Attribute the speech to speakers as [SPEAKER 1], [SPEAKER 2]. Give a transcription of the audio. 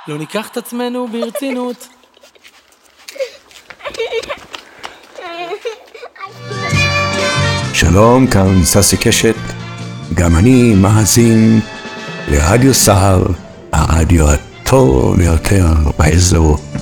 [SPEAKER 1] לא ניקח את עצמנו ברצינות.
[SPEAKER 2] שלום, כאן ססי קשת, גם אני מאזין לרדיו סהר, הרדיו הטוב ביותר באזור.